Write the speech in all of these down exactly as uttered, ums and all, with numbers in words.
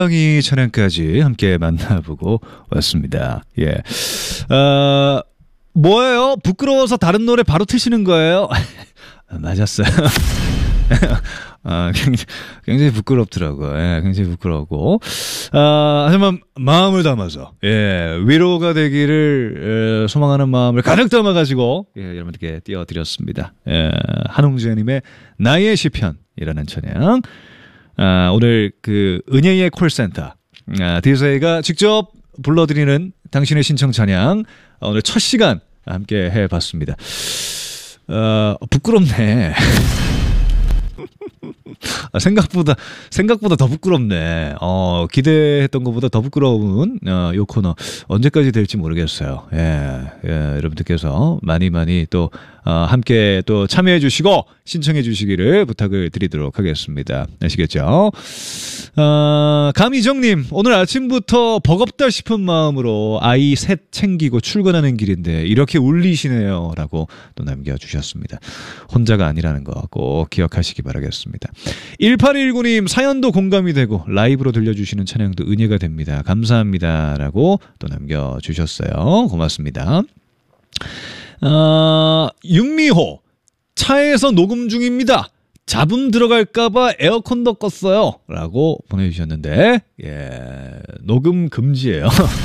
이 찬양까지 함께 만나보고 왔습니다. 예, 어, 뭐예요? 부끄러워서 다른 노래 바로 트시는 거예요? 맞았어요. 아, 굉장히, 굉장히 부끄럽더라고요. 예, 굉장히 부끄러웠고. 아, 하지만 마음을 담아서, 예, 위로가 되기를, 예, 소망하는 마음을 가득 담아가지고, 예, 여러분들께 띄워드렸습니다. 예, 한웅재님의 나의 시편이라는 찬양. 아, 오늘 그, 은혜의 콜센터. 아, 디제이가 직접 불러드리는 당신의 신청 찬양. 아, 오늘 첫 시간 함께 해봤습니다. 어, 부끄럽네. 아, 생각보다 생각보다 더 부끄럽네. 어, 기대했던 것보다 더 부끄러운 어, 요 코너 언제까지 될지 모르겠어요. 예, 예, 여러분들께서 많이 많이 또 어, 함께 또 참여해 주시고 신청해 주시기를 부탁을 드리도록 하겠습니다. 아시겠죠? 어, 감희정님, 오늘 아침부터 버겁다 싶은 마음으로 아이 셋 챙기고 출근하는 길인데 이렇게 울리시네요 라고 또 남겨주셨습니다. 혼자가 아니라는 거 꼭 기억하시기 바라겠습니다. 일팔일구님, 사연도 공감이 되고 라이브로 들려주시는 찬양도 은혜가 됩니다. 감사합니다 라고 또 남겨주셨어요. 고맙습니다. 어, 윤미호, 차에서 녹음 중입니다. 잡음 들어갈까봐 에어컨도 껐어요 라고 보내주셨는데, 예, 녹음 금지예요.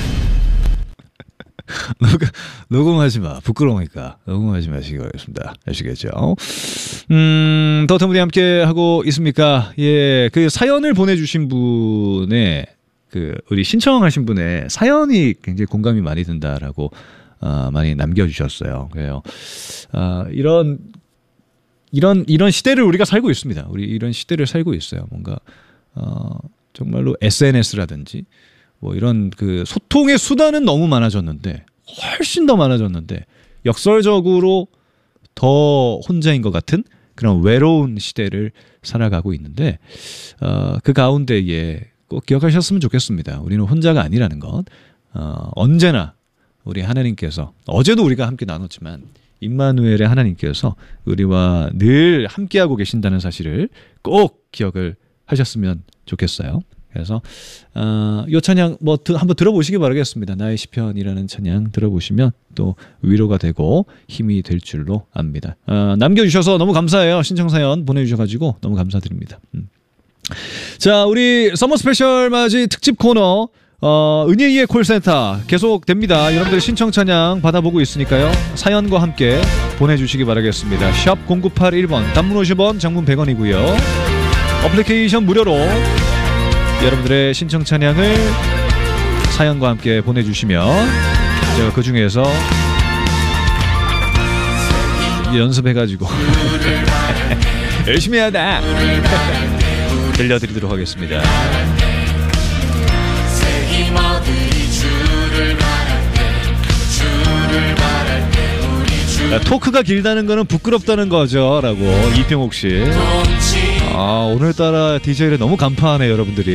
녹음, 녹음하지 마. 부끄러우니까 녹음하지 마시기 바라겠습니다. 아시겠죠? 음, 더터무니 함께 하고 있습니까? 예, 그 사연을 보내주신 분의 그 우리 신청하신 분의 사연이 굉장히 공감이 많이 든다라고 어, 많이 남겨주셨어요. 그래요. 어, 이런 이런 이런 시대를 우리가 살고 있습니다. 우리 이런 시대를 살고 있어요. 뭔가 어, 정말로 에스엔에스라든지 뭐 이런 그 소통의 수단은 너무 많아졌는데 훨씬 더 많아졌는데 역설적으로 더 혼자인 것 같은 그런 외로운 시대를 살아가고 있는데 어, 그 가운데에 꼭 기억하셨으면 좋겠습니다. 우리는 혼자가 아니라는 것. 어, 언제나 우리 하나님께서, 어제도 우리가 함께 나눴지만 임마누엘의 하나님께서 우리와 늘 함께하고 계신다는 사실을 꼭 기억을 하셨으면 좋겠어요. 그래서 어, 이 찬양 뭐 드, 한번 들어보시기 바라겠습니다. 나의 시편이라는 찬양 들어보시면 또 위로가 되고 힘이 될 줄로 압니다. 어, 남겨주셔서 너무 감사해요. 신청사연 보내주셔가지고 너무 감사드립니다. 음. 자, 우리 서머 스페셜 맞이 특집 코너 어, 은혜의 콜센터 계속됩니다. 여러분들의 신청 찬양 받아보고 있으니까요. 사연과 함께 보내주시기 바라겠습니다. 샵 공구팔일 번, 단문 오십 원, 장문 백 원이고요. 어플리케이션 무료로 여러분들의 신청 찬양을 사연과 함께 보내주시면 제가 그 중에서 연습해가지고 열심히 하다 들려드리도록 하겠습니다. 토크가 길다는 거는 부끄럽다는 거죠 라고 이병옥 씨. 아, 오늘따라 디제이를 너무 간파하네 여러분들이.